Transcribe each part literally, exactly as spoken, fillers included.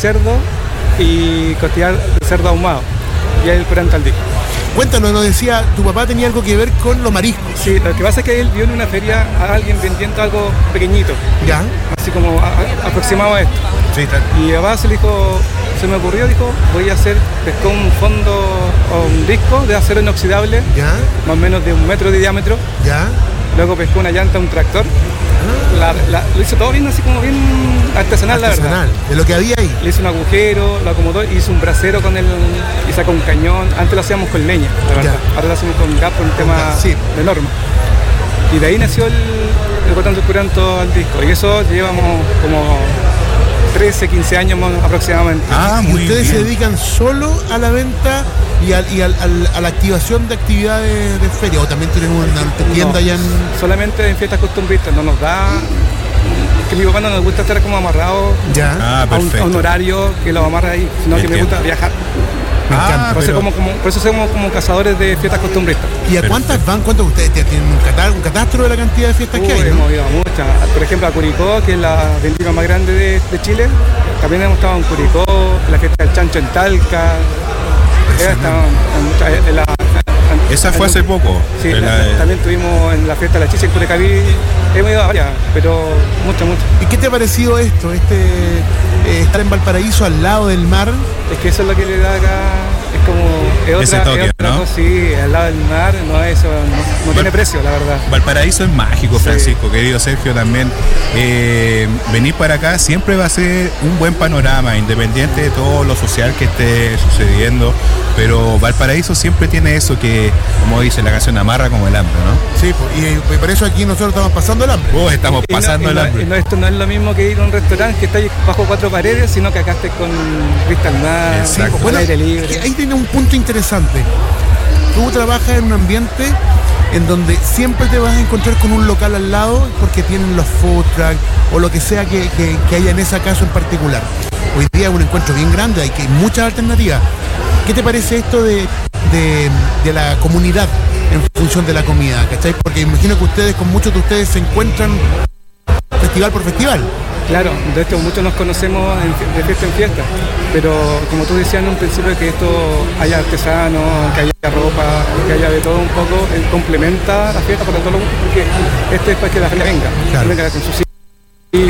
cerdo y costillar de cerdo ahumado. Y el curante al disco. Cuéntanos, nos decía, tu papá tenía algo que ver con los mariscos. Sí, lo que pasa es que él vio en una feria a alguien vendiendo algo pequeñito. Ya. Así como a, a, aproximado a esto. Sí, está. Y mi papá se le dijo, se me ocurrió, dijo, voy a hacer, pescó un fondo o un disco de acero inoxidable, Ya. más o menos de un metro de diámetro. Ya. Luego pescó una llanta, un tractor. La, la, lo hizo todo bien, así como bien artesanal, Artesanal, la verdad. de lo que había ahí. Le hizo un agujero, lo acomodó, hizo un brasero con el, y sacó un cañón. Antes lo hacíamos con leña, la verdad. Ya. Ahora lo hacemos con gas por un tema gas, sí. de norma. Y de ahí nació el, el botón del curanto al disco. Y eso llevamos como trece, quince años más aproximadamente. Ah, ¿Y muy ustedes bien. se dedican solo a la venta y, al, y al, al, a la activación de actividades de feria? ¿O también tienen una tienda No, allá en...? solamente en fiestas costumbristas, no nos da... Que mi papá no nos gusta estar como amarrado Ya. Ah, a, un, a perfecto. un horario que lo amarra ahí, sino que me Entiendo. gusta viajar. Me Ah, encanta. Por eso, pero- como, como, por eso somos como cazadores de fiestas costumbristas. ¿Y a cuántas van? ¿Cuántos ustedes tienen un, catar, un catastro de la cantidad de fiestas Uh, que hay, no? hemos ido a muchas. Por ejemplo, a Curicó, que es la vendimia más grande de, de Chile. También hemos estado en Curicó, en la fiesta del Chancho en Talca. He estado en muchas- en la- en- Esa fue en- hace poco. Sí, En la- la- también tuvimos en la fiesta de la Chicha en Curacaví. Hemos ido a varias, pero muchas, muchas. ¿Y qué te ha parecido esto? Este eh, estar en Valparaíso al lado del mar. Es que eso es lo que le da acá, es como, es Ese otra, toque, es otra ¿no? cosa, sí, al lado del mar, no eso, no, no tiene precio, la verdad. Valparaíso es mágico, Sí. Francisco, querido Sergio también. Eh, venir para acá siempre va a ser un buen panorama, independiente de todo lo social que esté sucediendo. Pero Valparaíso siempre tiene eso que, como dice la canción, amarra como el hambre, ¿no? Sí, pues, y, y por eso aquí nosotros estamos pasando el hambre. Oh, estamos Y no- pasando y el no- hambre. y no, esto no es lo mismo que ir a un restaurante que está ahí bajo cuatro paredes, sino que acá estés con vista al mar, Exacto. con Bueno, aire es que libre. ahí tiene un punto interesante. Tú trabajas en un ambiente en donde siempre te vas a encontrar con un local al lado porque tienen los food trucks o lo que sea que, que- que haya en ese caso en particular. Hoy día es un encuentro bien grande, hay, que, hay muchas alternativas. ¿Qué te parece esto de, de- de la comunidad en función de la comida? ¿Cachai? Porque imagino que ustedes, con muchos de ustedes, se encuentran festival por festival. Claro, de hecho muchos nos conocemos en fi- de fiesta en fiesta, pero como tú decías en un principio que esto haya artesanos, que haya ropa, que haya de todo un poco, eh, complementa la fiesta para todos los gustos, porque este es para que la gente venga, Claro. venga con sus hijos,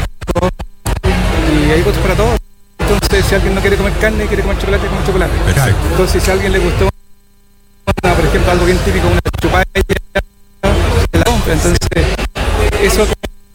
y hay gustos para todos. Entonces, si alguien no quiere comer carne, quiere comer chocolate, come chocolate. Perfecto. Entonces, si a alguien le gustó, una, por ejemplo, algo bien típico, una chupalla, se la compra. Entonces, eso.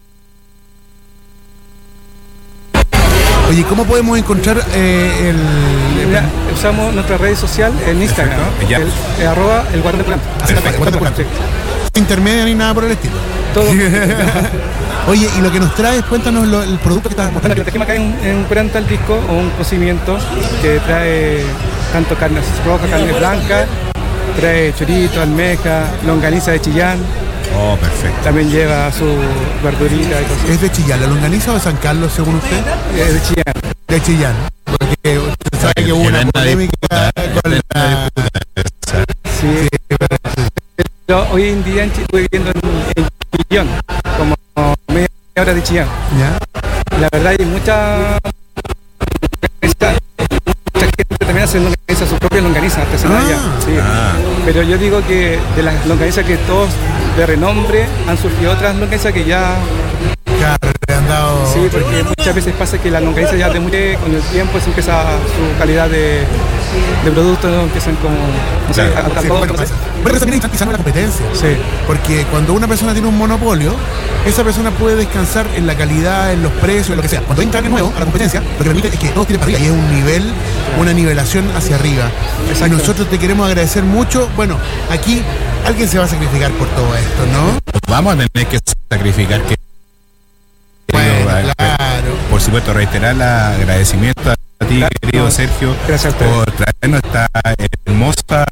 Oye, ¿cómo podemos encontrar eh, el... Mira, usamos nuestra red social en Instagram, Perfecto, ya. el, eh, arroba el guarda planta. Perfecto, guarda planta. intermedia ni nada por el estilo? Todo. Oye, y lo que nos traes, cuéntanos lo- el producto que estás Bueno, que mostrando. trajimos acá en, en Curanta al disco, o un cocimiento que trae tanto carne roja, carne blanca, trae chorito, almeja, longaniza de Chillán, Oh, perfecto. también lleva su verdurita y cosas. ¿Es de Chillán, la longaniza o de San Carlos, según usted? Eh, de Chillán. De Chillán. Porque usted sabe que hubo Que una no es nadie polémica puta, con no es nadie la... puta. Sí. Pero hoy en día en Chi- estoy viviendo en, en Chillán, como media hora de Chillán. ¿Ya? La verdad hay mucha, mucha gente también hace longaniza, su propia longaniza artesanal ya. Ah. Sí. Ah. Pero yo digo que de las longanizas que todos de renombre han surgido otras longanizas que ya, Claro, le han dado... sí, porque muchas veces pasa que la longaniza ya de muy, con el tiempo se empieza su calidad de, de producto, ¿no? Empiezan como, no sé, Claro. a, a Sí, todo, bueno, no sé. bueno, también está pisando la competencia. Sí. Porque cuando una persona tiene un monopolio, esa persona puede descansar en la calidad, en los precios, en lo que sea. Cuando entra alguien nuevo a la competencia, lo que permite es que todos tienen para arriba. Y es un nivel, una nivelación hacia arriba. Y Exacto. nosotros te queremos agradecer mucho. Bueno, aquí alguien se va a sacrificar por todo esto, ¿no? Vamos a tener que sacrificar que Bueno, eh, claro. por supuesto reiterar el agradecimiento a ti, Claro. querido Sergio, Gracias a ustedes. por traernos esta hermosa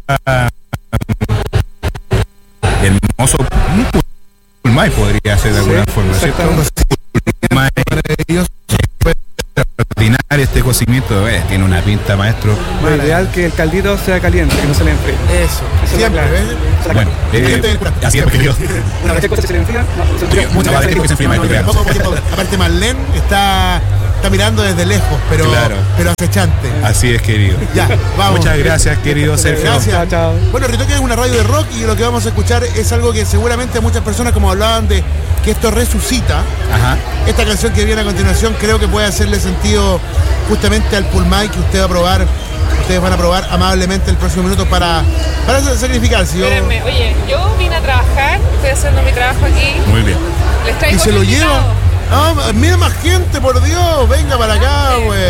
hermoso un pulmay podría ser de alguna Sí, forma, ¿cierto? exactamente. Pulmay Maravilloso. extraordinario este cocimiento, eh, tiene una pinta, maestro. Lo ideal es que el caldito sea caliente, que no se le enfríe. Eso. Eso es Siempre, la clave. ¿ves? Bueno, eh, Gente del curante. así es, querido. Una cualquier cosa que se le enfría, no, se enfría. Mucha más que se enfría, maestro, Poco, poco, poco. Aparte, Marlene está está mirando desde lejos, pero, Claro. pero acechante. Así es, querido. Ya, vamos. Muchas gracias, querido Sergio. Gracias. Chao, chao. Bueno, Ritoque es una radio de rock y lo que vamos a escuchar es algo que seguramente muchas personas, como hablaban de que esto resucita, Ajá. esta canción que viene a continuación creo que puede hacerle sentido justamente al Pulmay que usted va a probar, ustedes van a probar amablemente el próximo minuto para, para sacrificarse. Yo, Espérenme, oye, yo vine a trabajar, estoy haciendo mi trabajo aquí. Muy bien. Les traigo y se otro lo lleva. invitado. Ah, mira más gente, por Dios, venga para acá, güey.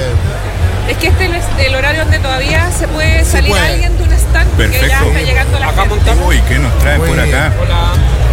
Es que este es el horario donde todavía se puede Se salir puede. alguien de un stand porque ya Perfecto. está llegando la Acá gente. montamos. Uy, ¿qué nos traen por Muy acá? Hola.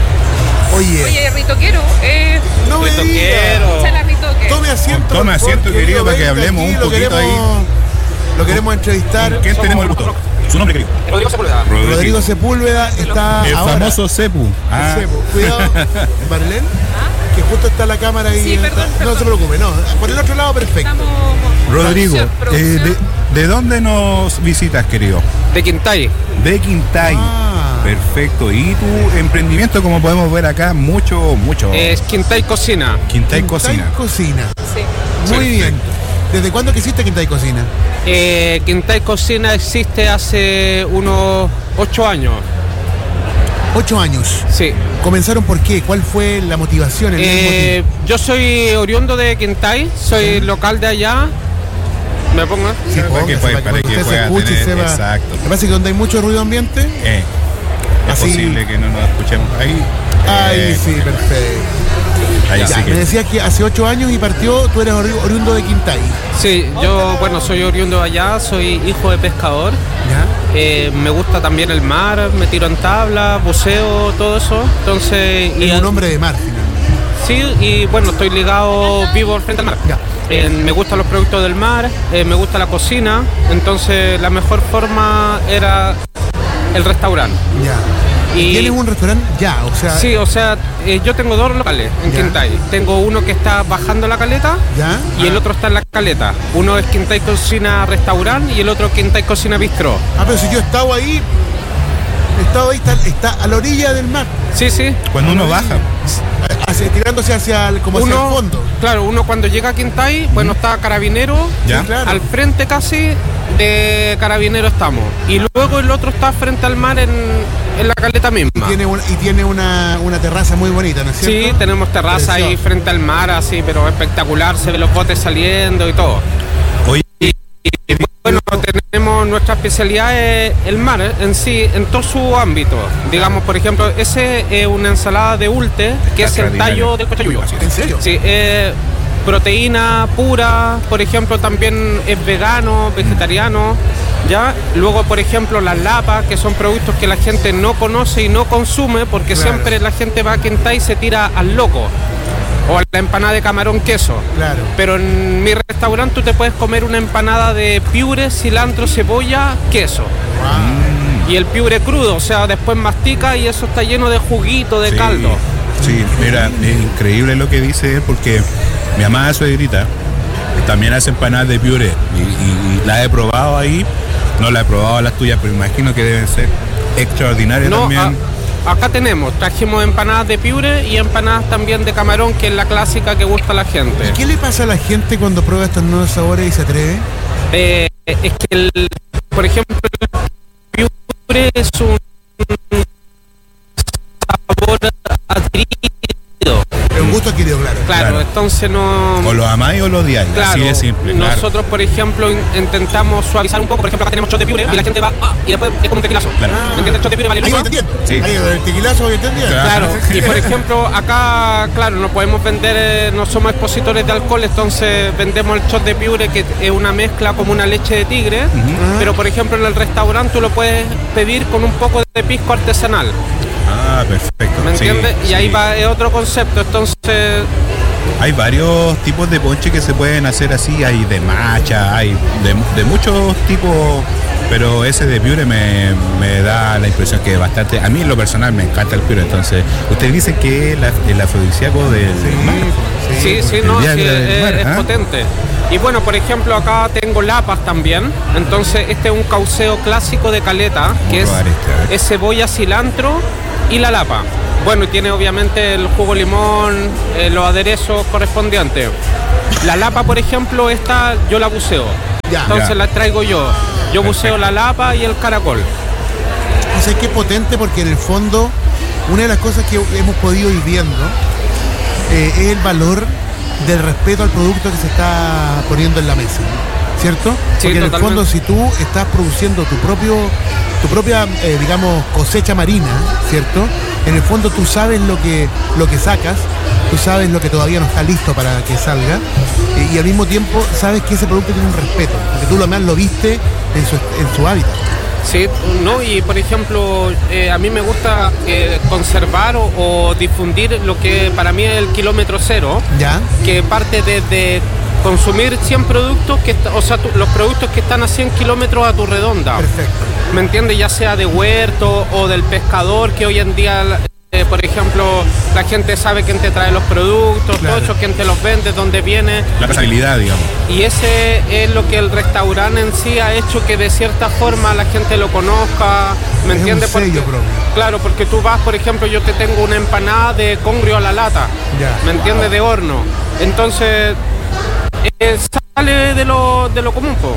Oye, Oye, Ritoquero, eh, no me diga. Ritoquero. chala Ritoque. Tome asiento. Tome asiento, por favor, querido, para que venga hablemos aquí, un lo poquito queremos, Lo queremos entrevistar. ¿Quién tenemos el gusto? Su nombre, querido. Rodrigo Sepúlveda. Rodrigo Sepúlveda está El ahora. famoso Cepu. Ah, Sepu, cuidado, Marlene, que justo está la cámara ahí. Sí, perdón, está- perdón. No se preocupe, no. Por el otro lado, perfecto. Estamos... Rodrigo, Producción, eh, producción. de, ¿de dónde nos visitas, querido? De Quintay. De Quintay. Ah. Perfecto. ¿Y tu emprendimiento, como podemos ver acá, mucho, mucho? Es Quintay Cocina. Quintay Quintay Cocina. Cocina. Sí. Muy bien. ¿Desde cuándo que existe Quintay Cocina? Eh, Quintay Cocina existe hace unos ocho años. Ocho años. Sí. ¿Comenzaron por qué? ¿Cuál fue la motivación? El Eh, yo soy oriundo de Quintay, soy local de allá. ¿Me pongo? Sí, para que póngase, pueda- para para que que usted se pueda escuche y tener- sepa. exacto. Lo que pasa es que donde hay mucho ruido ambiente, Eh, es Así- posible que no nos escuchemos. Ahí. ahí eh, sí, perfecto. Ahí Ya, sí me que. decías que hace ocho años y partió, tú eres ori- oriundo de Quintay. Sí, yo, bueno, soy oriundo de allá, soy hijo de pescador. ¿Ya? Eh, me gusta también el mar, me tiro en tabla, buceo, todo eso. Entonces, y Es un hombre de mar, finalmente. sí, y bueno, estoy ligado, vivo frente al mar. Ya. Eh, me gustan los productos del mar, eh, me gusta la cocina, entonces la mejor forma era el restaurante. Ya. Y Tienes un restaurante ya, o sea. sí, o sea, eh, yo tengo dos locales en Ya. Quintay. Tengo uno que está bajando la caleta ¿Ya? y el otro está en la caleta. Uno es Quintay Cocina Restaurant y el otro Quintay Cocina Bistró. Ah, pero si yo he estado ahí, he estado ahí, está, está a la orilla del mar, Sí, sí. Cuando uno baja. hacia- tirándose hacia el, como hacia el Uno, fondo. claro, uno cuando llega a Quintay, bueno, está Carabinero, Ya. Sí, claro. al frente casi de Carabinero estamos. Y luego el otro está frente al mar en, en la caleta misma. Tiene un- y tiene una, una terraza muy bonita, ¿no es cierto? Sí, tenemos terraza ahí Precioso. frente al mar, así, pero espectacular, se ven los botes saliendo y todo. Oye, Bueno, tenemos nuestra especialidad es el mar eh, en sí, en todo su ámbito. Digamos, por ejemplo, ese es una ensalada de ulte, que es el extraordinario. tallo del cochayuyo. ¿En serio? Sí, eh, proteína pura, por ejemplo, también es vegano, vegetariano, ¿ya? Luego, por ejemplo, las lapas, que son productos que la gente no conoce y no consume, porque Claro. siempre la gente va a Quintay y se tira al loco, o a la empanada de camarón queso. Claro. Pero en mi restaurante tú te puedes comer una empanada de piure, cilantro, cebolla, queso. Wow. Y el piure crudo, o sea, después mastica y eso está lleno de juguito, de sí, caldo. Sí, mira, es increíble lo que dice él porque mi amada suegrita también hace empanadas de piure y, y, y las he probado ahí, no las he probado las tuyas, pero imagino que deben ser extraordinarias No, también. a- acá tenemos, trajimos empanadas de piure y empanadas también de camarón, que es la clásica que gusta a la gente. ¿Qué le pasa a la gente cuando prueba estos nuevos sabores y se atreve? Eh, es que, el, por ejemplo, el piure es un sabor adquirido. Es un gusto adquirido, claro. Claro, Claro. entonces no... O lo amáis o lo odiáis, Claro, así de simple. Claro. nosotros por ejemplo in- intentamos suavizar un poco, por ejemplo acá tenemos shot de piure y la gente va ah, y después es como un tequilazo. Claro. ¿Me entiendes? El shot de piure vale Ahí lo voy mismo. entendiendo. Sí. Ahí el tequilazo voy entendiendo. Claro. Claro, y por ejemplo acá, claro, no podemos vender, eh, no somos expositores de alcohol, entonces vendemos el shot de piure que es una mezcla como una leche de tigre, pero por ejemplo en el restaurante tú lo puedes pedir con un poco de pisco artesanal, Ah, perfecto. ¿me Sí, entiendes? Y sí. ahí va es otro concepto, entonces Hay varios tipos de ponche que se pueden hacer así, hay de matcha, hay de, de muchos tipos, pero ese de piure me, me da la impresión que bastante, a mí en lo personal me encanta el piure, entonces, ustedes dicen que la- el afrodisíaco del mar. sí, sí, el no, sí, Viagra del es, mar, es ¿ah? potente. Y bueno, por ejemplo, acá tengo lapas también. Entonces, este es un cauceo clásico de caleta, que es, probar este, a ver. es cebolla, cilantro y la lapa. Bueno, y tiene obviamente el jugo limón, eh, los aderezos correspondientes. La lapa, por ejemplo, esta yo la buceo. Ya. Entonces Ya. la traigo yo. Yo buceo la lapa y el caracol. O sea, qué potente, porque en el fondo una de las cosas que hemos podido ir viendo eh, es el valor del respeto al producto que se está poniendo en la mesa, ¿cierto? Sí, porque en el totalmente. fondo, si tú estás produciendo tu propio tu propia eh, digamos cosecha marina, ¿cierto? En el fondo tú sabes lo que lo que sacas, tú sabes lo que todavía no está listo para que salga, eh, y al mismo tiempo sabes que ese producto tiene un respeto, porque tú lo más lo viste en su, en su hábitat. Sí, no, y por ejemplo, eh, a mí me gusta eh, conservar o, o difundir lo que para mí es el kilómetro cero, ¿Ya? que parte desde consumir cien productos, que, o sea, tu- los productos que están a cien kilómetros a tu redonda. Perfecto. ¿Me entiendes? Ya sea de huerto o del pescador, que hoy en día, eh, por ejemplo, la gente sabe quién te trae los productos, Claro. todo eso, quién te los vende, dónde viene. La trazabilidad, digamos. Y ese es lo que el restaurante en sí ha hecho que de cierta forma la gente lo conozca, ¿me Es entiendes? un sello Porque- propio. Claro, porque tú vas, por ejemplo, yo te tengo una empanada de congrio a la lata, Ya. ¿me entiendes? De horno. Entonces, eh, sale de lo, de lo común, po.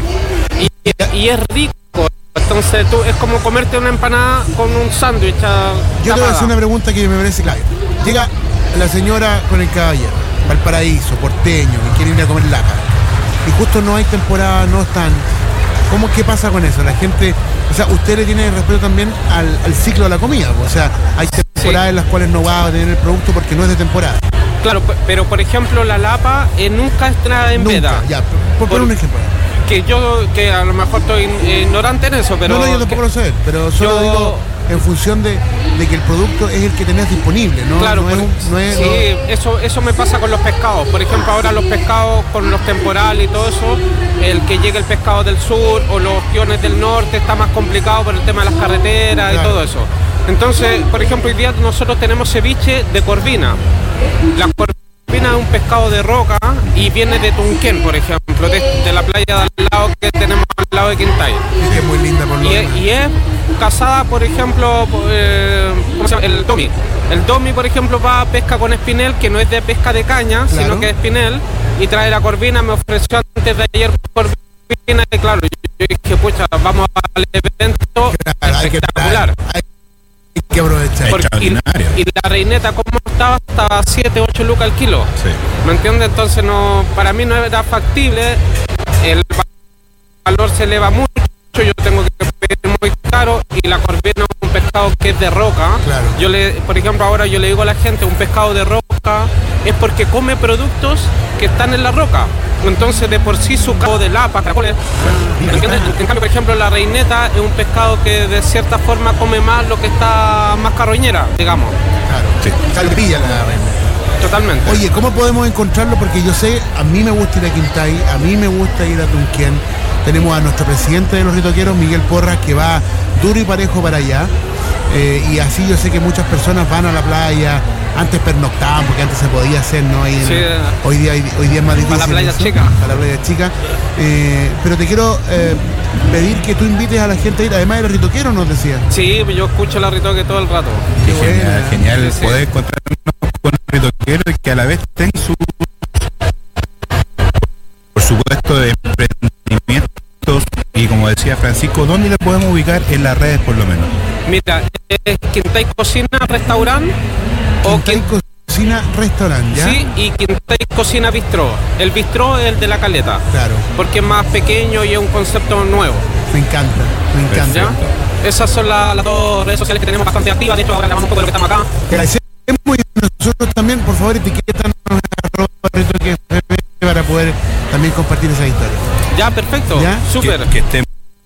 Y, y es rico. Entonces, tú, es como comerte una empanada con un sándwich. ah, Yo te voy a tapada. hacer una pregunta que me parece clave. Llega la señora con el caballero, Valparaíso, porteño, y quiere ir a comer lata. Y justo no hay temporada, no están. ¿Cómo, qué pasa con eso? La gente, o sea, usted le tiene respeto también al, al ciclo de la comida. O sea, hay temporadas en las cuales no va a tener el producto porque no es de temporada. Claro, pe- pero por ejemplo, la lapa eh, nunca está en veda. Nunca, ya. Por poner Por- un ejemplo. Que yo, que a lo mejor estoy eh, ignorante en eso, pero... no, no, yo tampoco lo sé, pero solo yo- digo en función de, de que el producto es el que tenés disponible, ¿no? Claro, no es, por- un- no es- sí, eso, eso me pasa con los pescados. Por ejemplo, ahora los pescados con los temporales y todo eso, el que llegue el pescado del sur o los piones del norte está más complicado por el tema de las carreteras Claro. y todo eso. Entonces, por ejemplo, hoy día nosotros tenemos ceviche de corvina. La corvina es un pescado de roca y viene de Tunquén, por ejemplo, de, de la playa de al lado que tenemos al lado de Quintay. que es muy linda por lo Y es, demás. y es cazada, por ejemplo, por, eh, ¿cómo se llama? El domi. El domi, por ejemplo, va a pesca con espinel, que no es de pesca de caña, Claro. sino que es espinel, y trae la corvina. Me ofreció antes de ayer corvina, y claro, yo, yo dije, pucha, vamos al evento, Claro, hay que- espectacular. hay que aprovechar. Porque- y, Extraordinario. y la reineta, ¿cómo estaba? Estaba siete, ocho lucas al kilo. Sí. ¿Me entiendes? Entonces, no, para mí no era factible. El valor se eleva mucho. Yo tengo que pedir muy caro. Y la corvina es un pescado que es de roca. Claro. Yo le, por ejemplo, ahora yo le digo a la gente, un pescado de roca es porque come productos que están en la roca. Entonces, de por sí, su cabo de lapa, caracoles. ¿Me entiendes? En cambio, por ejemplo, la reineta es un pescado que de cierta forma come más lo que está más carroñera, digamos. Claro, Sí. salvilla la reina. Totalmente. Oye, ¿cómo podemos encontrarlo? Porque yo sé, a mí me gusta ir a Quintay, a mí me gusta ir a Tunquén. Tenemos a nuestro presidente de los ritoqueros, Miguel Porras, que va duro y parejo para allá. Eh, y así yo sé que muchas personas van a la playa, antes pernoctaban, porque antes se podía hacer, ¿no? Ahí en- Sí. hoy, día, hoy día es más difícil. Para la playa eso, chica. Para la playa chica. Eh, pero te quiero eh, pedir que tú invites a la gente a ir, además de los ritoqueros, nos decía. Sí, yo escucho la ritoque todo el rato. Qué Qué genial, buena. genial Sí, sí. poder encontrarnos con un ritoquero y que a la vez tenga su, por supuesto, de emprendimientos. Y como decía Francisco, ¿dónde le podemos ubicar? En las redes, por lo menos. Mira, es Quintay Cocina Restaurant o Quintay Quin- Cocina Restaurant, ¿ya? sí, y Quintay Cocina Bistró. El bistró es el de la caleta, Claro, porque es más pequeño y es un concepto nuevo. me encanta, me encanta. ¿Ya? Esas son la- las dos redes sociales que tenemos bastante activas. De hecho, ahora hablamos un poco de lo que estamos acá. Te agradecemos y nosotros también, por favor, etiquétanos arroba ritoque F M para poder también compartir esa historia. Ya, perfecto. ¿Ya? Súper. Que, que esté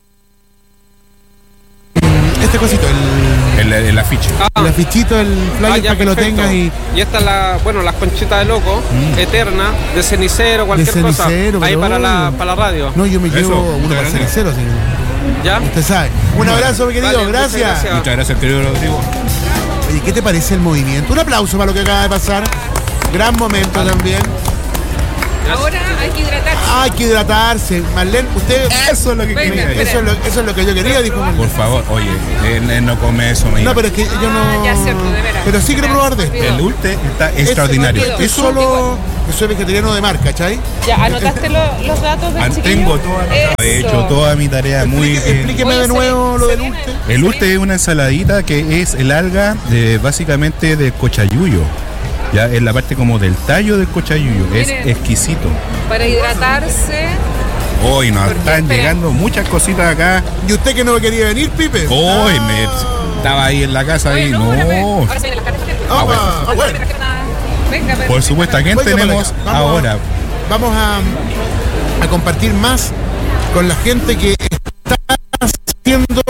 Este cosito, el, el, el afiche. Ah, el afichito, el flyer ah, ya, para que lo perfecto. tengas y Y esta es la, bueno, las conchitas de loco, eterna, de cenicero, cualquier cenicero, cosa. Ahí pero para la, obvio. para la radio. no, yo me Eso, llevo muchas uno para gracias. cenicero, así ¿Ya? que usted sabe. Un abrazo, mi querido, Vale, muchas gracias. gracias. Muchas gracias, querido Rodrigo. Oye, ¿qué te parece el movimiento? Un aplauso para lo que acaba de pasar. Gran momento también. Ahora hay que hidratarse. Ah, hay que hidratarse. Marlene, usted... Eso es lo que Venga, quería decir. Eso es lo, eso es lo que yo quería, dijo Marlene. Por favor, oye, él, él no come eso, me No, pero es que yo no... Ah, ya es cierto, de veras. Pero sí quiero probar de esto. El Ulte está extraordinario. Es, es solo... Yo soy vegetariano de marca, ¿cachai? Ya, ¿anotaste lo- los datos del Ah, chiquillo? Tengo toda la, he Eso. hecho toda mi tarea muy Explique- bien. Explíqueme Oye, de se nuevo ve- lo se del viene. Ulte. El Ulte es una ensaladita que es el alga de básicamente de cochayuyo. Ya es la parte como del tallo del cochayuyo. Es Mire. exquisito. Para hidratarse. Hoy nos Porque, están espera. llegando muchas cositas acá. ¿Y usted que no quería venir, Pipe? Hoy Ah. me estaba ahí en la casa Oye, ahí. no, una vez. No. Ahora se vienen las cartas. Ah, bueno. ah, bueno. Venga, ven. Por supuesto, ¿a quién Oiga, tenemos para acá. Vamos ahora? a- Vamos a, a compartir más con la gente que está haciendo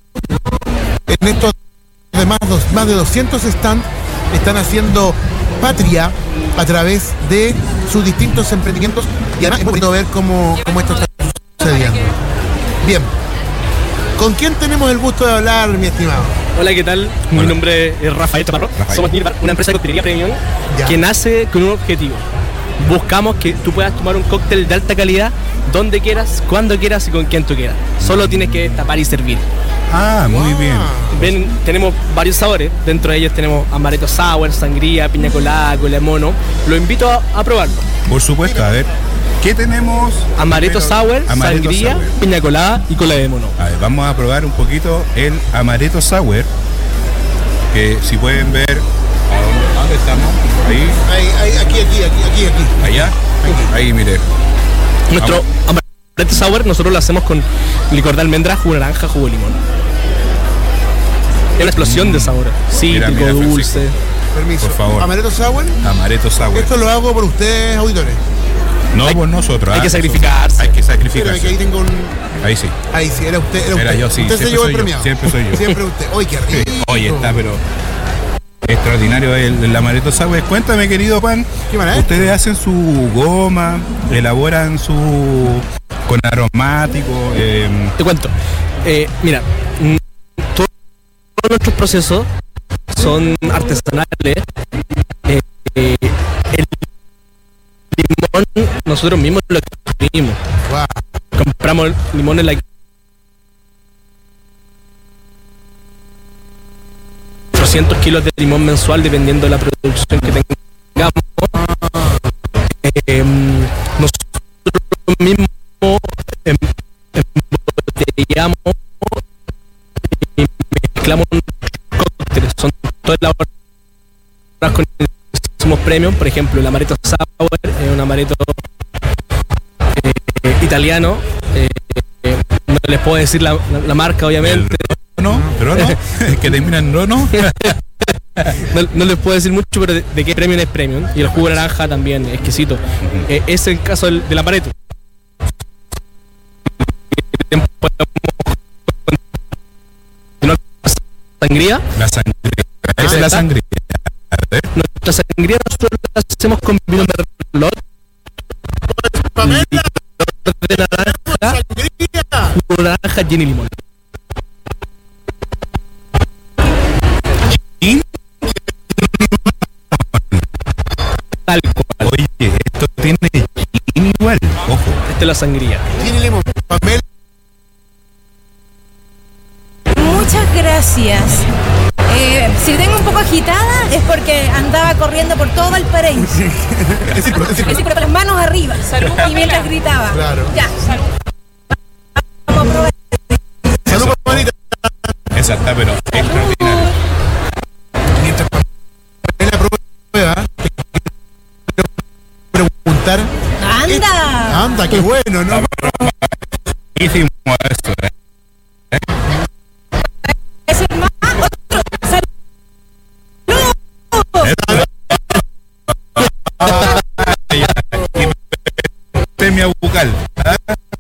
en estos demás dos, más de doscientos stands, están haciendo patria a través de sus distintos emprendimientos y además es muy bonito ver cómo, cómo esto está sucediendo. Bien, ¿con quién tenemos el gusto de hablar, mi estimado? Hola, ¿qué tal? Mi Hola. nombre es Rafael Chaparro. Rafael. Somos Nirvar, una empresa de coctelería premium Ya. que nace con un objetivo. Buscamos que tú puedas tomar un cóctel de alta calidad donde quieras, cuando quieras y con quien tú quieras. Solo tienes que destapar y servir. Ah, muy bien. Ven, tenemos varios sabores. Dentro de ellos tenemos amaretto sour, sangría, piña colada, cola mono. Lo invito a, a probarlo. Por supuesto, a ver. ¿Qué tenemos? Amaretto Primero, sour, amaretto sangría, sour. piña colada y cola de mono. A ver, vamos a probar un poquito el amaretto sour. Que si pueden ver. ¿A dónde, a dónde estamos? Ahí, Ahí, ahí, aquí, aquí, aquí, aquí, aquí. allá. Ahí, mire. Nuestro amaretto sour nosotros lo hacemos con licor de almendra, jugo de naranja, jugo de limón. Es una explosión de sabor. Cítrico, Mira, mira, dulce. Permiso. Por favor. Amaretto Sour. Amaretto sour. Esto lo hago por ustedes, auditores. No por nosotros. hay ah, que eso- sacrificarse. Hay que Espérame que ahí sacrificarse. tengo un... Ahí sí. Ahí sí, era usted. Era, Era usted. yo, sí, Usted se siempre llevó soy el yo, premiado. siempre soy yo. Siempre usted. Oye, qué rico. Oye, está, pero extraordinario el, el amaretto sour. Cuéntame, querido Pan. ¿Qué maravilla? Ustedes hacen su goma, elaboran su con aromático. eh, Te cuento. Eh, mira, mm, todos nuestros procesos son artesanales. Eh, eh, el limón nosotros mismos lo exprimimos. Guau. Compramos limón en la cuatrocientos kilos de limón mensual dependiendo de la producción que tengamos. Eh, nosotros mismos em- embotellamos y mezclamos cócteles. Son todas elaboradas con insumos premium. Por ejemplo, el amaretto sour es un amaretto eh, italiano. Eh, eh, no les puedo decir la, la- la marca, obviamente. no, pero no, que terminan no, no. No, no les puedo decir mucho, pero de, de qué premium es premium. Y el jugo de naranja también, exquisito. Eh, es el caso del, del amaretto. Sangría. La sangría. Esa es la ¿verdad? sangría. A ver, Nuestra sangría nosotros la hacemos con vino merlot, Pamela, de naranja, sangría. jugo de naranja, gin y limón. y, Tal cual. oye, esto tiene gin igual. Ojo. Esta es la sangría. Tiene limón. Pamela. Muchas gracias. Eh, si vengo un poco agitada es porque andaba corriendo por todo el Parense. Es círculo, es Es círculo. decir, con las manos arriba. Salud, Y mientras gritaba. Claro. Ya. Salud. Vamos a probar. Salud, Pamelita. Esa está, pero extraordinaria. Mientras Pamela prueba, quiero preguntar. ¡Anda! Anda, qué bueno, ¿no? Hicimos esto, ¿eh? ¿Es el más? Otro. Salud. Temia bucal. ¿ah?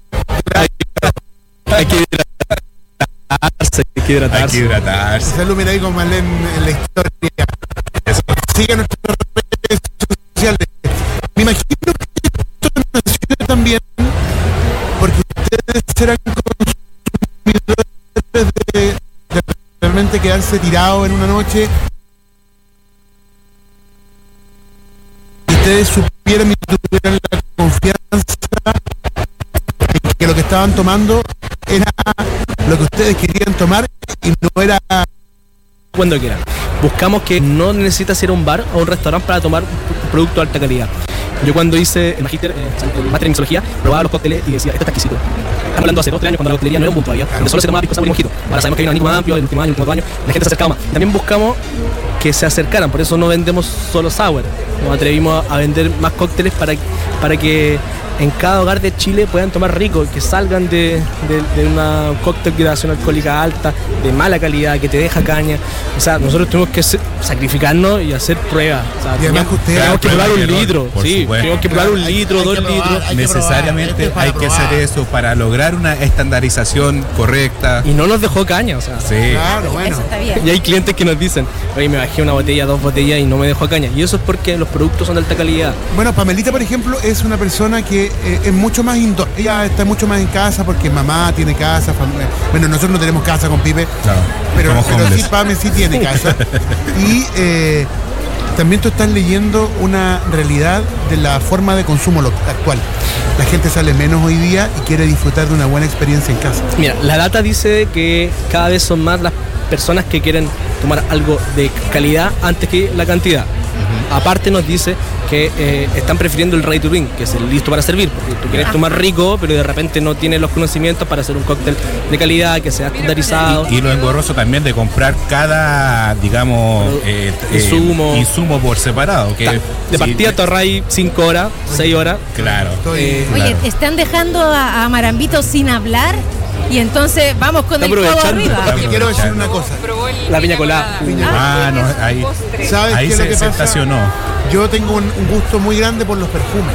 Hay que hidratarse, hay que Hay que hidratarse. hidratarse. Salud, mira ahí con Marlene en la historia. Eso. Sigan nuestras redes sociales. Me imagino que esto nació también porque ustedes serán consumidores de, de realmente quedarse tirados en una noche y ustedes supieran y tuvieran la confianza en que lo que estaban tomando era lo que ustedes querían tomar y no era... Cuando quieran. Buscamos que no necesitas ir a un bar o a un restaurante para tomar un producto de alta calidad. Yo cuando hice el magíster, eh, el máster en mixología, probaba los cócteles y decía, esto está exquisito. Estamos hablando hace dos, tres años cuando la coctelería no era un punto todavía, donde solo se tomaba pisco sour y mojito. Ahora sabemos que hay un abanico más amplio, el último año, el último dos años, la gente se acercaba más. También buscamos que se acercaran, por eso no vendemos solo sour. Nos atrevimos a vender más cócteles para, para que en cada hogar de Chile puedan tomar rico, que salgan de, de, de una cóctel graduación alcohólica alta, de mala calidad, que te deja caña. O sea, nosotros tuvimos que ser, sacrificarnos y hacer pruebas. O sea, y además que ustedes tenemos que probar un litro, sí, supuesto. tenemos que probar un litro, dos litros. Hay Necesariamente hay que hacer eso para lograr una estandarización correcta. Y no nos dejó caña, o sea. Sí. Claro, bueno. Eso está bien. Y hay clientes que nos dicen, oye, me bajé una botella, dos botellas y no me dejó caña. Y eso es porque los productos son de alta calidad. Bueno, Pamelita, por ejemplo, es una persona que eh, es mucho más indoor. Ella está mucho más en casa porque mamá tiene casa. Fam... Bueno, nosotros no tenemos casa con Pipe, Claro, pero, somos pero sí, homeless. Pame sí tiene casa. Y eh, también tú estás leyendo una realidad de la forma de consumo lo- actual. La gente sale menos hoy día y quiere disfrutar de una buena experiencia en casa. Mira, la data dice que cada vez son más las personas que quieren tomar algo de calidad antes que la cantidad. Aparte nos dice que eh, están prefiriendo el ready to drink, que es el listo para servir, porque tú quieres tomar rico, pero de repente no tienes los conocimientos para hacer un cóctel de calidad, que sea estandarizado. Y lo engorroso también de comprar cada, digamos, eh, eh, Insumo. insumo por separado. Que, De sí, partida te ahorráis cinco horas, seis horas. Claro. Estoy- Eh, Oye, Claro. están dejando a, a Marambito sin hablar y entonces vamos con Está el codo aprovechando. arriba. Está quiero decir una aprovechando. cosa. Probó el La piña colada. Ah, no, ahí, ¿Sabes ahí qué es lo se, que se pasa? estacionó. Yo tengo un, un gusto muy grande por los perfumes.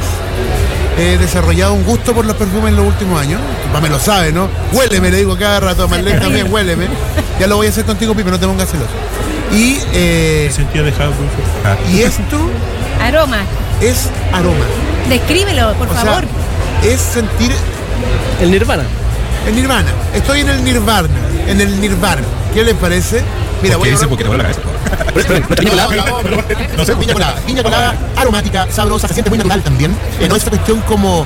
He desarrollado un gusto por los perfumes en los últimos años. Papá me lo sabe, ¿no? Huéleme, le digo cada rato a Marlene también, huéleme. Ya lo voy a hacer contigo, Pipe, no te pongas celoso. Y, eh, Sentía dejado. Ah. y esto Aroma, es aroma. descríbelo, por O favor. sea, es sentir El Nirvana. el nirvana. Estoy en el nirvana, en el nirvana. ¿Qué les parece? Mira, ¿Por qué voy a dice? Porque te vuelve la cabeza. Piña colada. No sé, piña colada. Piña colada aromática, sabrosa, se siente muy natural también. Eh, no es esa cuestión como...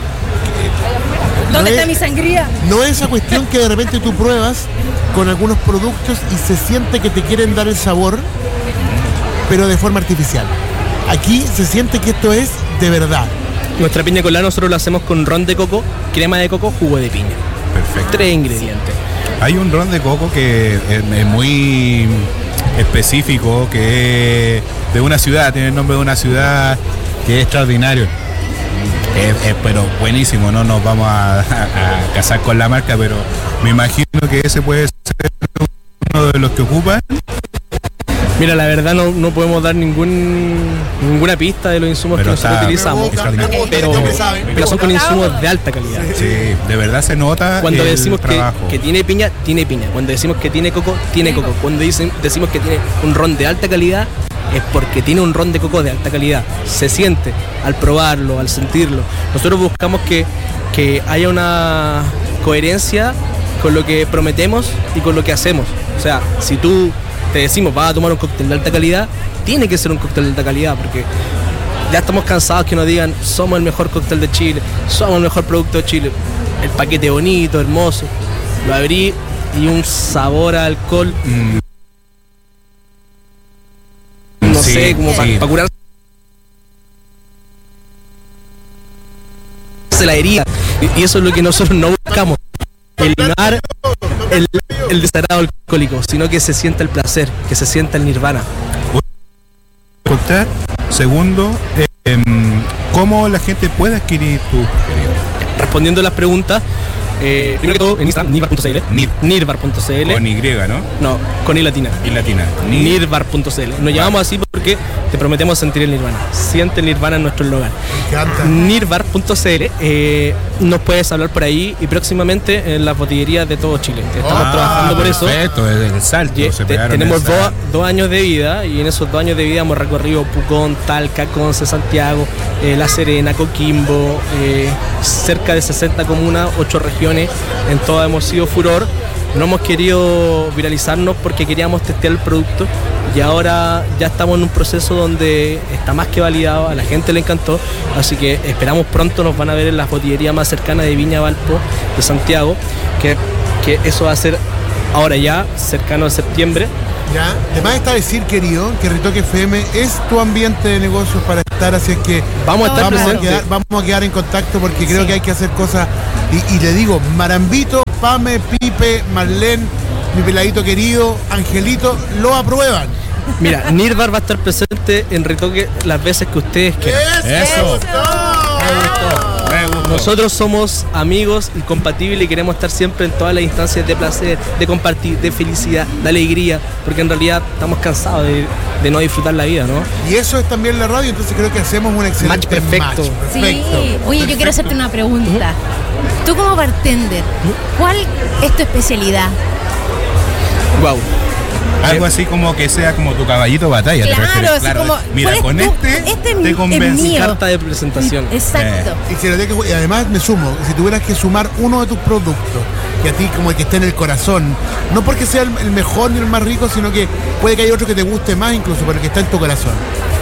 ¿Dónde no está es- mi sangría? No es esa cuestión que de repente tú pruebas con algunos productos y se siente que te quieren dar el sabor, pero de forma artificial. Aquí se siente que esto es de verdad. Nuestra piña colada nosotros lo hacemos con ron de coco, crema de coco, jugo de piña. Perfecto. Tres ingredientes. Hay un ron de coco que es, es muy específico, que es de una ciudad, tiene el nombre de una ciudad que es extraordinario. Es, es, pero buenísimo, no nos vamos a, a- a casar con la marca, pero me imagino que ese puede ser uno de los que ocupan. Mira, la verdad no, no podemos dar ningún ninguna pista de los insumos Pero que nosotros está- utilizamos, extraordinario. pero, Ustedes saben. pero son con insumos de alta calidad. Sí, de verdad se nota Cuando el decimos que, trabajo. que tiene piña, tiene piña. Cuando decimos que tiene coco, tiene coco. Cuando dicen, decimos que tiene un ron de alta calidad, es porque tiene un ron de coco de alta calidad. Se siente al probarlo, al sentirlo. Nosotros buscamos que, que haya una coherencia con lo que prometemos y con lo que hacemos. O sea, si tú te decimos vas a tomar un cóctel de alta calidad, tiene que ser un cóctel de alta calidad, porque ya estamos cansados que nos digan somos el mejor cóctel de Chile, somos el mejor producto de Chile. El paquete bonito, hermoso, lo abrí y un sabor a alcohol, Mm, no sí, sé, como sí. para curarse la herida. Y, y eso es lo que nosotros no buscamos, eliminar el, el desagrado alcohólico, sino que se sienta el placer, que se sienta el nirvana. Contar. Segundo, eh, em, ¿cómo la gente puede adquirir tu querido? Respondiendo a las preguntas, eh, primero que todo en Instagram, nirvar punto c l, Nir. nirvar punto c l, Con Y, ¿no? no, con i latina, Y latina. Nir. nirvar punto c l. Nos llamamos así porque te prometemos sentir el nirvana. Siente el nirvana en nuestro eslogan. Me encanta. nirvar punto c l, eh, nos puedes hablar por ahí y próximamente en las botillerías de todo Chile. Estamos Ah, trabajando por eso. Perfecto, desde el salto. Ye- se te- pegaron tenemos el dos, salto. dos años de vida y en esos dos años de vida hemos recorrido Pucón, Talca, Conce, Santiago, eh, La Serena, Coquimbo, eh, cerca de sesenta comunas, ocho regiones, en todas hemos sido furor no hemos querido viralizarnos porque queríamos testear el producto y ahora ya estamos en un proceso donde está más que validado, a la gente le encantó, así que esperamos pronto nos van a ver en las botillerías más cercanas de Viña Valpo, de Santiago, que, que eso va a ser ahora ya, cercano a septiembre. Ya, además está decir, querido, que Ritoque F M es tu ambiente de negocios para estar, así es que vamos a estar vamos a, presentes. quedar, vamos a quedar en contacto porque creo Sí. que hay que hacer cosas. Y, y le digo, Marambito, Pame, Pipe, Marlene, mi peladito querido, Angelito, lo aprueban. Mira, Nirvar va a estar presente en Ritoque las veces que ustedes quieran. Eso. Me gustó, me gustó. Nosotros somos amigos y compatibles y queremos estar siempre en todas las instancias de placer, de compartir, de felicidad, de alegría, porque en realidad estamos cansados de, de no disfrutar la vida, ¿no? Y eso es también la radio, entonces creo que hacemos un excelente Match perfecto. match. Sí. Perfecto. Oye, yo Perfecto. quiero hacerte una pregunta. Tú como bartender, ¿cuál es tu especialidad? Wow. Algo así como que sea como tu caballito de batalla. ¿te Claro, refieres? así como, mira, ¿cuál con es tu- este, este te es convencí. mío? Carta de presentación. Exacto. Y, si lo tengo que- y además me sumo, si tuvieras que sumar uno de tus productos, que a ti como el que esté en el corazón, no porque sea el, el mejor ni el más rico, sino que puede que haya otro que te guste más incluso, pero que está en tu corazón.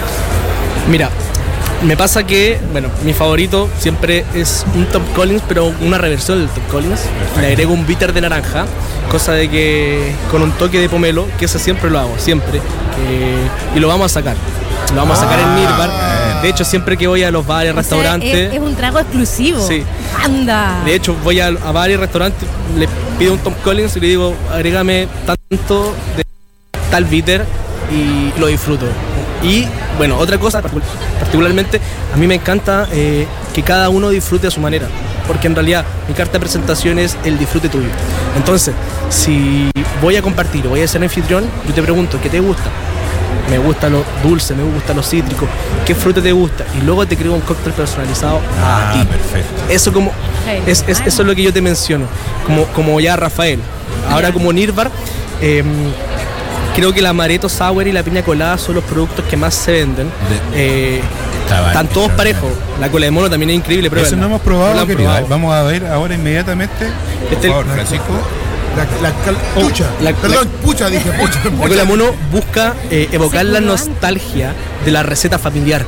Mira, me pasa que, bueno, mi favorito siempre es un Tom Collins, pero una reversión del Tom Collins. Le agrego un bitter de naranja, cosa de que con un toque de pomelo, que ese siempre lo hago, siempre. que- y lo vamos a sacar. Lo vamos a sacar en Nirvar. De hecho, siempre que voy a los bares, O sea, restaurantes. es, es un trago exclusivo. Sí. Anda. De hecho, voy a, a bares y restaurantes, le pido un Tom Collins y le digo, agrégame tanto de tal bitter y lo disfruto. Y bueno, otra cosa, particul- particularmente, a mí me encanta eh, que cada uno disfrute a su manera, porque en realidad mi carta de presentación es el disfrute tuyo. Entonces, si voy a compartir o voy a ser anfitrión, yo te pregunto, ¿qué te gusta? Me gusta lo dulce, me gusta lo cítrico, ¿qué fruta te gusta? Y luego te creo un cóctel personalizado a Ah, ti. perfecto. Eso como es, es- eso es lo que yo te menciono, como, como ya Rafael. Ahora como Nirvar, eh, creo que la Amaretto Sour y la piña colada son los productos que más se venden. Eh, Estaba están todos parejos. La cola de mono también es increíble, pero Eso no hemos probado, lo han querido. probado. Vamos a ver ahora inmediatamente. Por Este- favor, Francisco. La, la cal- Oh, pucha. la- Perdón, pucha, dije pucha. La pucha. cola de mono busca eh, evocar la Seguro antes. nostalgia de la receta familiar.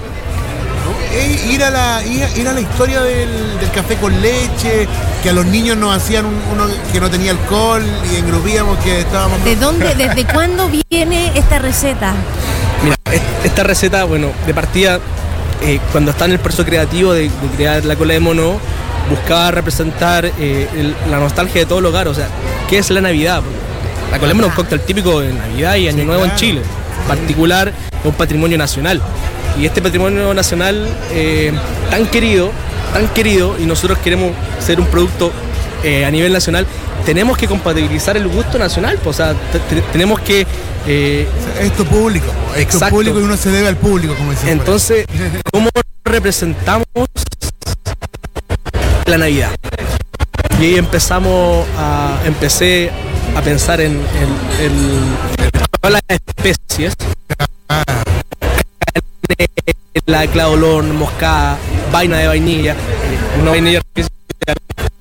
Eh, ir, a la, ir, a- ir a la historia del, del café con leche, que a los niños nos hacían un- uno que no tenía alcohol y engrupíamos que estábamos... ¿De dónde, desde cuándo viene esta receta? Mira, es- esta receta, bueno, de partida, eh, cuando está en el proceso creativo de, de crear la cola de mono, buscaba representar eh, el- la nostalgia de todo el hogar. O sea, ¿qué es la Navidad? La cola de mono es un cóctel típico de Navidad y Año Sí, Nuevo claro. en Chile. En particular, es un patrimonio nacional. Y este patrimonio nacional eh, tan querido, tan querido, y nosotros queremos ser un producto eh, a nivel nacional, tenemos que compatibilizar el gusto nacional. Pues, o sea, te- te- tenemos que... eh, Es tu público, es tu Exacto. público y uno se debe al público, como decía. Entonces, ¿cómo representamos la Navidad? Y ahí empezamos a, empecé a pensar en, en- en todas las especies. La clavolón, moscada, vaina de vainilla, eh, una vainilla artificial,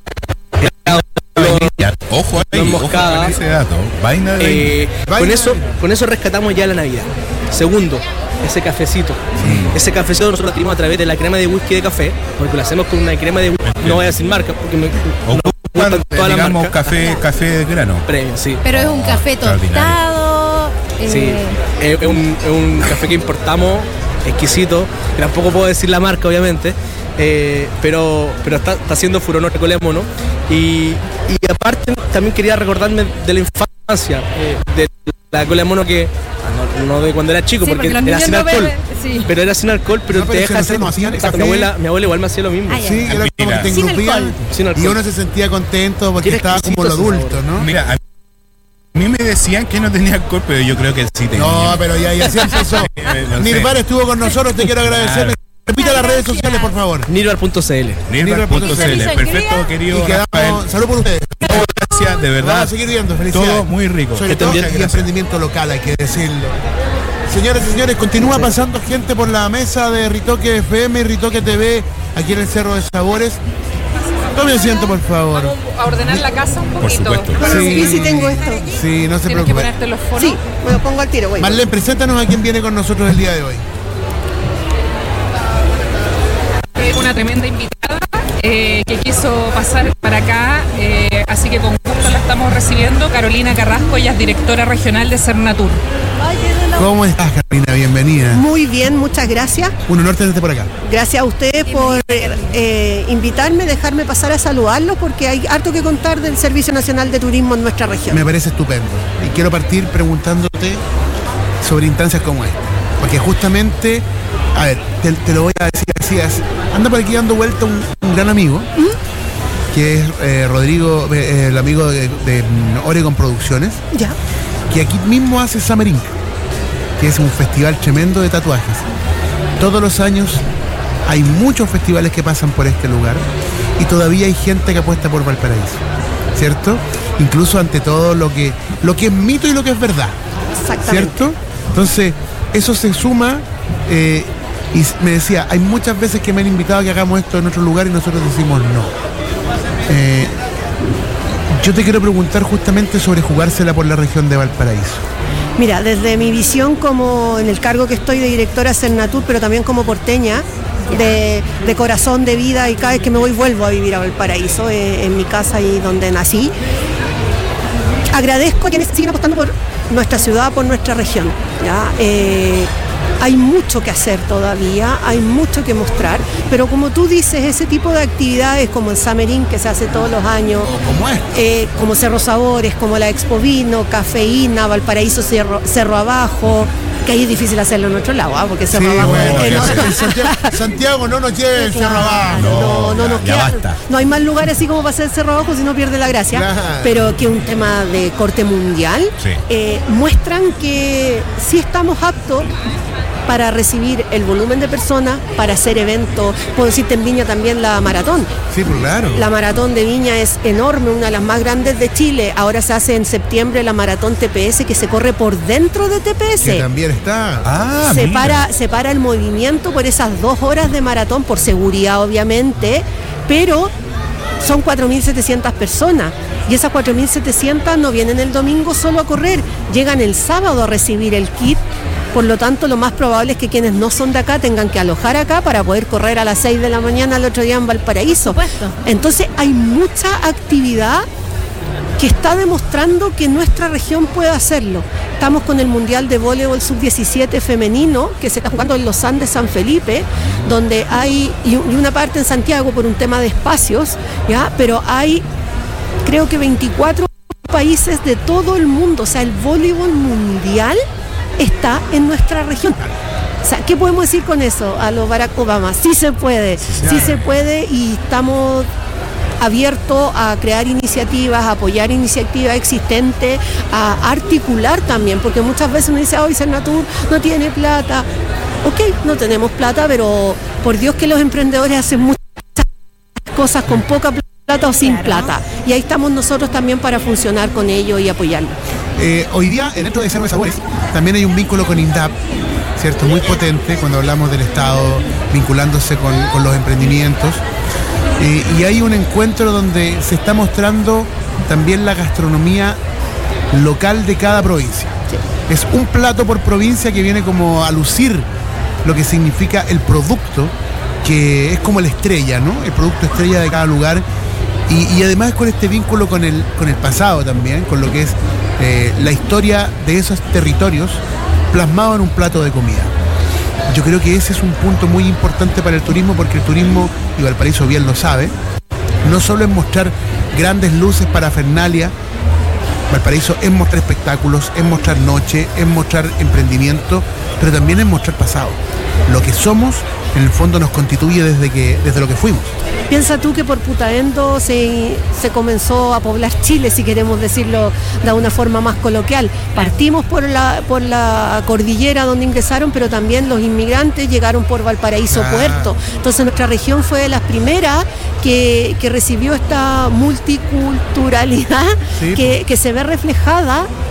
Ya, ojo ahí, No ojo moscada. con ese dato. Vaina de Eh, Vaina con de eso, vainilla. con eso rescatamos ya la Navidad. Segundo, ese cafecito. Ese cafecito nosotros lo adquirimos a través de la crema de whisky de café, porque lo hacemos con una crema de whisky. No voy a decir marca, porque me O no cuando, gustan todas las digamos, marcas. café, café de grano. Premium, sí. Pero es un café extraordinario. tostado. eh, Sí, es es un, es un café que importamos, exquisito, que tampoco puedo decir la marca obviamente, eh, pero, pero está, está haciendo furor nuestra cola de mono. Y, y aparte también quería recordarme de la infancia, eh, de la cola de mono que, ah, no, no de cuando era chico, Sí, porque, porque los era niños sin no alcohol, beben, sí. pero era sin alcohol, pero No, te pero deja si hacer... nosotros hacían Exacto, café. mi abuela, mi abuela igual me hacía lo mismo. Ah, ya. Sí, era como que te Sin engrupían alcohol. Sin alcohol. y uno se sentía contento porque Qué estaba como lo exquisito ese adulto, ¿no? Mira, a mí me decían que no tenía alcohol, pero yo creo que sí tenía. No, pero ya, ya se empezó. no sé. Nirvar estuvo con nosotros, te quiero agradecer. Claro. Repita las redes sociales, por favor. Nirvar punto c l. Nirvar punto c l. Nirvar. Perfecto, Y querido quedamos, Rafael. salud por ustedes. Gracias, de Vamos verdad. a seguir viendo, felicidades. Todo muy rico. Sobre Que todo estén y bien, gracias. emprendimiento local, hay que decirlo. Señoras y señores, continúa pasando gente por la mesa de Ritoque F M y Ritoque T V aquí en el Cerro de Sabores. Tome asiento, por favor. Vamos a ordenar la casa un Por poquito. supuesto. Bueno, Sí. sí, sí tengo esto. Sí, no se Tienes que preocupe. ponerte los fonos. Sí, me lo pongo al tiro, güey. Marlene, preséntanos a quien viene con nosotros el día de hoy. Es una tremenda invitada eh, que quiso pasar para acá, eh, así que con gusto la estamos recibiendo. Carolina Carrasco, ella es directora regional de Cernatur. ¿Cómo estás, Carolina? Bienvenida. Muy bien, muchas gracias. Un honor tenerte por acá. Gracias a ustedes por eh, invitarme, dejarme pasar a saludarlos, porque hay harto que contar del Servicio Nacional de Turismo en nuestra región. Me parece estupendo. Y quiero partir preguntándote sobre instancias como esta. Porque justamente, a ver, te, te lo voy a decir así, así. Anda por aquí dando vuelta un, un gran amigo, ¿Mm? que es eh, Rodrigo, eh, el amigo de, de Oregon Producciones, Ya. que aquí mismo hace Summer Ink, que es un festival tremendo de tatuajes. Todos los años hay muchos festivales que pasan por este lugar y todavía hay gente que apuesta por Valparaíso, ¿cierto? Incluso ante todo lo que, lo que es mito y lo que es verdad, Exactamente. ¿cierto? Entonces, eso se suma eh, y me decía, hay muchas veces que me han invitado a que hagamos esto en otro lugar y nosotros decimos no. Eh, yo te quiero preguntar justamente sobre jugársela por la región de Valparaíso. Mira, desde mi visión como en el cargo que estoy de directora Cernatur, pero también como porteña, de, de corazón, de vida, y cada vez que me voy vuelvo a vivir a Valparaíso, eh, en mi casa y donde nací. Agradezco a quienes siguen apostando por nuestra ciudad, por nuestra región. ¿ya? Eh, hay mucho que hacer todavía, hay mucho que mostrar, pero como tú dices, ese tipo de actividades como el Summer Ink, que se hace todos los años, ¿Cómo es? eh, como Cerro Sabores, como la Expo Vino, Cafeína, Valparaíso, Cerro, Cerro Abajo, que ahí es difícil hacerlo en otro lado, ¿ah? porque Cerro Sí, Abajo bueno, eh, que no- en Santiago, Santiago no nos lleve el Cerro Abajo. no, no, nos ya queda- basta. no hay más lugares así como para hacer Cerro Abajo si no pierde la gracia, Claro. pero que un tema de corte mundial Sí. eh, muestran que sí estamos aptos para recibir el volumen de personas, para hacer eventos. Puedo decirte en Viña también la maratón. Sí, pues claro. La maratón de Viña es enorme, una de las más grandes de Chile. Ahora se hace en septiembre la maratón T P S, que se corre por dentro de T P S. Que también está. Ah, se, mira. para, se para el movimiento por esas dos horas de maratón, por seguridad obviamente, pero son cuatro mil setecientas personas. Y esas cuatro mil setecientas no vienen el domingo solo a correr, llegan el sábado a recibir el kit. Por lo tanto, lo más probable es que quienes no son de acá tengan que alojar acá para poder correr a las seis de la mañana el otro día en Valparaíso. Por supuesto. Entonces hay mucha actividad que está demostrando que nuestra región puede hacerlo. Estamos con el Mundial de Voleibol sub diecisiete femenino, que se está jugando en los Andes San Felipe, donde hay, y y una parte en Santiago por un tema de espacios, ¿ya? Pero hay, creo que veinticuatro países de todo el mundo, o sea, el voleibol mundial está en nuestra región. O sea, ¿qué podemos decir con eso a los Barack Obama? Sí se puede, sí se puede, y estamos abiertos a crear iniciativas, a apoyar iniciativas existentes, a articular también, porque muchas veces uno dice, hoy Cernatur no tiene plata. Ok, no tenemos plata, pero por Dios que los emprendedores hacen muchas cosas con poca plata o sin plata. Y ahí estamos nosotros también para funcionar con ellos y apoyarlos. Eh, hoy día, dentro de Cerro de Sabores, también hay un vínculo con INDAP, ¿cierto? Muy potente cuando hablamos del Estado vinculándose con, con los emprendimientos. Eh, y hay un encuentro donde se está mostrando también la gastronomía local de cada provincia. Es un plato por provincia que viene como a lucir lo que significa el producto, que es como la estrella, ¿no? El producto estrella de cada lugar. Y, y además con este vínculo con el, con el pasado también, con lo que es eh, la historia de esos territorios plasmado en un plato de comida. Yo creo que ese es un punto muy importante para el turismo, porque el turismo, y Valparaíso bien lo sabe, no solo es mostrar grandes luces para Fernalia. Valparaíso es mostrar espectáculos, es mostrar noche, es mostrar emprendimiento, pero también es mostrar pasado. Lo que somos, en el fondo, nos constituye desde, que, desde lo que fuimos. Piensa tú que por Putaendo se, se comenzó a poblar Chile, si queremos decirlo de una forma más coloquial. Partimos por la, por la cordillera donde ingresaron, pero también los inmigrantes llegaron por Valparaíso Ah. Puerto. Entonces nuestra región fue de las primeras que, que recibió esta multiculturalidad Sí, que, que se ve reflejada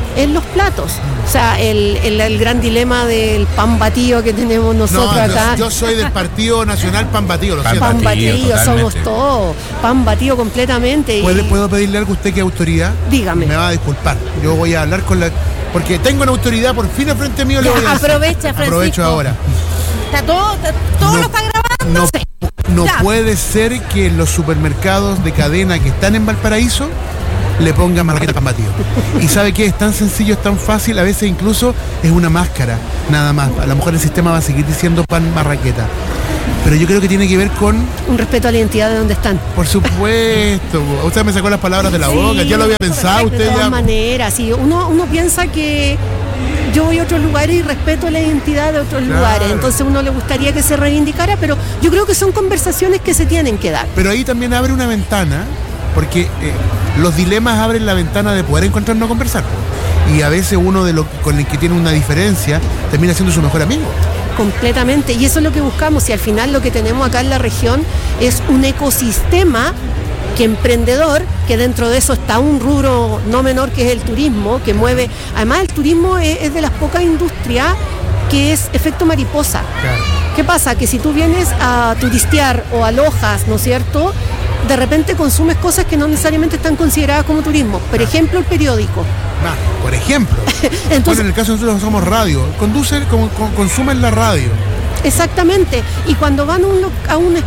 en los platos. O sea, el, el, el gran dilema del pan batido que tenemos nosotros no, acá. Yo, yo soy del Partido Nacional Pan Batido, lo siento. Pan batido, totalmente. somos todos. Pan batido completamente. ¿Puede, y... ¿Puedo pedirle algo a usted que es autoridad? Dígame. Me va a disculpar. Yo voy a hablar con la... Porque tengo una autoridad por fin al frente mío. Le voy a decir. Aprovecha, Francisco. Aprovecho ahora. Está todo, está- todo No, lo está grabando. No, Sí. no Ya. puede ser que en los supermercados de cadena que están en Valparaíso le pongan marraqueta pan batido. Y sabe que es tan sencillo, es tan fácil, a veces incluso es una máscara, nada más. A lo mejor el sistema va a seguir diciendo pan marraqueta. Pero yo creo que tiene que ver con, Un respeto a la identidad de donde están. por supuesto, usted me sacó las palabras de la Sí, boca, ya lo había pensado de usted todas ya. maneras, sí. uno, uno piensa que yo voy a otros lugares y respeto la identidad de otros Claro. lugares, entonces uno le gustaría que se reivindicara, pero yo creo que son conversaciones que se tienen que dar. Pero ahí también abre una ventana, porque eh, los dilemas abren la ventana de poder encontrarnos a conversar. Y a veces uno de los con el que tiene una diferencia termina siendo su mejor amigo. Completamente, y eso es lo que buscamos, y al final lo que tenemos acá en la región es un ecosistema que emprendedor, que dentro de eso está un rubro no menor que es el turismo, que mueve, además el turismo es, es de las pocas industrias que es efecto mariposa. Claro. ¿Qué pasa? Que si tú vienes a turistear o alojas, ¿no es cierto?, de repente consumes cosas que no necesariamente están consideradas como turismo. Por ejemplo, el periódico. Ah, por ejemplo. Entonces, Bueno, en el caso de nosotros somos radio, conducen, como, con- consumen la radio. exactamente. Y cuando van a un, lo- a un, es-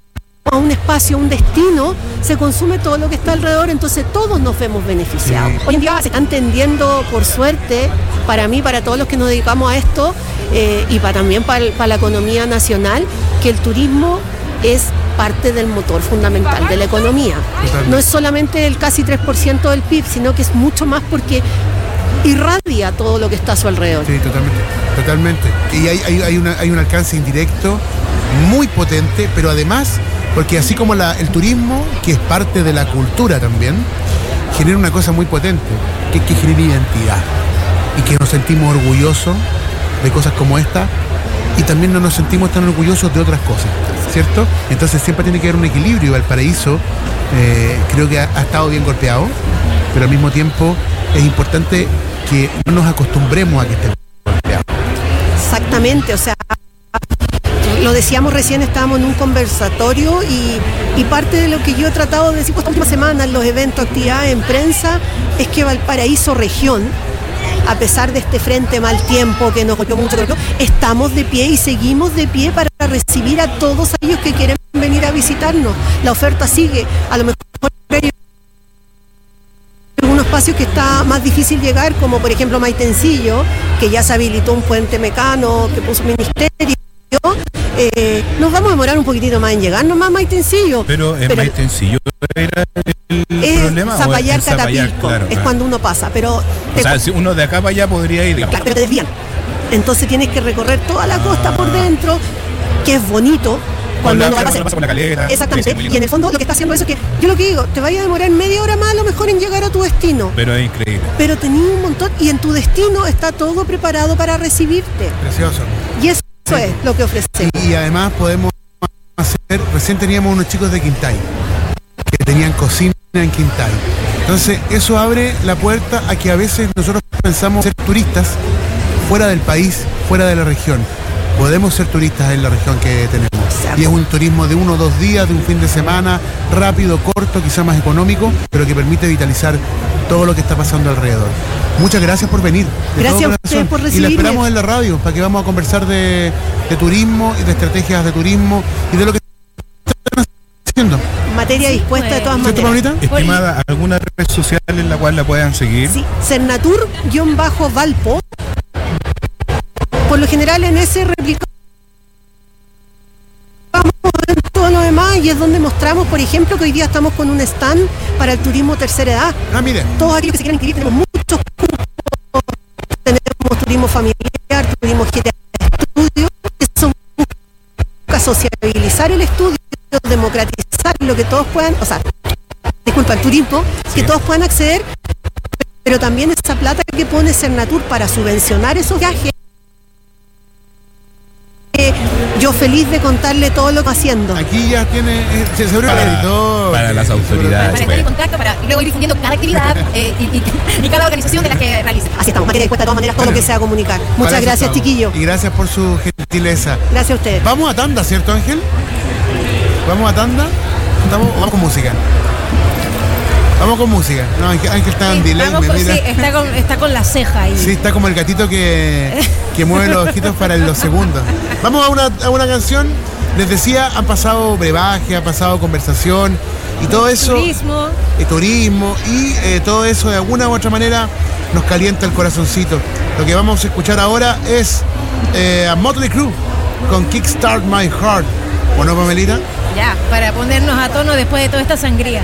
a un espacio, a un destino, se consume todo lo que está alrededor, entonces todos nos vemos beneficiados. Sí. Hoy en día se está entendiendo, por suerte, para mí, para todos los que nos dedicamos a esto, eh, y para, también para, para la economía nacional, que el turismo es parte del motor fundamental de la economía. Totalmente. No es solamente el casi tres por ciento del P I B, sino que es mucho más porque irradia todo lo que está a su alrededor. Sí, totalmente. Totalmente. Y hay, hay, hay, una- hay un alcance indirecto muy potente, pero además, porque así como la- el turismo, que es parte de la cultura también, genera una cosa muy potente, que es que genera identidad. Y que nos sentimos orgullosos de cosas como esta, y también no nos sentimos tan orgullosos de otras cosas, ¿cierto? Entonces siempre tiene que haber un equilibrio, y Valparaíso eh, creo que ha, ha estado bien golpeado, pero al mismo tiempo es importante que no nos acostumbremos a que esté golpeado. Exactamente, o sea, lo decíamos recién, estábamos en un conversatorio y, y parte de lo que yo he tratado de decir esta última semana en los eventos, actividades en prensa, es que Valparaíso región, a pesar de este frente mal tiempo que nos golpeó mucho, estamos de pie y seguimos de pie para recibir a todos aquellos que quieren venir a visitarnos. La oferta sigue, a lo mejor hay algunos espacios que está más difícil llegar, como por ejemplo Maitencillo, que ya se habilitó un puente mecano que puso el ministerio. Eh, nos vamos a demorar un poquitito más en llegar nomás a Maitencillo. Pero en Maitencillo era el es problema. Zapallar, ¿O en Zapallar? Catapilco, Claro, es claro. cuando uno pasa, pero O te, sea, si uno de acá para allá podría ir, digamos. claro, pero te desvían. Entonces tienes que recorrer toda la costa por dentro, que es bonito. Cuando la- uno va a cuando pasear. pasa por la calera. Exactamente. Sí, sí, muy Y en el fondo lo que está haciendo eso es que, yo lo que digo, te vaya a demorar media hora más a lo mejor en llegar a tu destino. Pero es increíble. Pero tenías un montón, y en tu destino está todo preparado para recibirte. Precioso. Y eso es lo que ofrecemos. Y además podemos hacer, recién teníamos unos chicos de Quintay, que tenían cocina en Quintay. Entonces eso abre la puerta a que a veces nosotros pensamos ser turistas fuera del país, fuera de la región. Podemos ser turistas en la región que tenemos. Y es un turismo de uno o dos días, de un fin de semana, rápido, corto, quizá más económico, pero que permite vitalizar todo lo que está pasando alrededor. Muchas gracias por venir. de Gracias todo a ustedes corazón. por Y la recibirme. esperamos en la radio, para que vamos a conversar de, de turismo y de estrategias de turismo y de lo que están haciendo. Materia dispuesta de todas ¿Cierto, maneras. Paulita? Estimada, ¿alguna red social en la cual la puedan seguir? Sí, Cernatur-Valpo. Por lo general en ese replicamos en todo lo demás y es donde mostramos, por ejemplo, que hoy día estamos con un stand para el turismo tercera edad. Ah, mire. Todos aquellos que se quieran inscribir, tenemos muchos cupos, tenemos turismo familiar, turismo G T A estudio, eso busca sociabilizar el estudio, democratizar lo que todos puedan, o sea, disculpa, el turismo, que Sí. todos puedan acceder, pero también esa plata que pone Cernatur para subvencionar esos viajes. Eh, yo feliz de contarle todo lo que haciendo. Aquí ya tiene, eh, se abrió el Para, editor. para las autoridades. Para estar en contacto, para luego ir difundiendo cada actividad eh, y, y- y cada organización de las que realiza. Así estamos, máquina dispuesta de todas maneras todo lo que sea comunicar. Para Muchas eso gracias, estamos. chiquillo. Y gracias por su gentileza. Gracias a ustedes. Vamos a tanda, ¿cierto, Ángel? ¿Vamos a tanda? ¿Estamos? Vamos con música. Vamos con música. No, Ángel, Ángel está en delay, Vamos me con- mira. sí, está, con, está con la ceja ahí. Sí, está como el gatito que, que mueve los ojitos para los segundos. Vamos a una, a una canción. Les decía, han pasado brebaje, ha pasado conversación y todo eso. Turismo. eh, turismo y eh, todo eso de alguna u otra manera nos calienta el corazoncito. Lo que vamos a escuchar ahora es eh, a Motley Crue con Kickstart My Heart. ¿O no, Pamelita? Ya, para ponernos a tono después de toda esta sangría.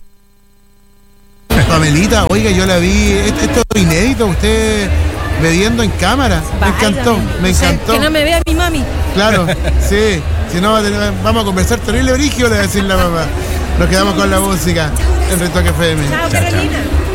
Pamelita, oiga, yo la vi. Esto, esto es inédito, usted bebiendo en cámara. Me encantó, Válgame. me O sea, encantó. que no me vea mi mami. Claro, sí. Si no, va a tener- vamos a conversar terrible brigio, le va a decir la mamá. Nos quedamos con la música en Retoque F M. Chao, Carolina.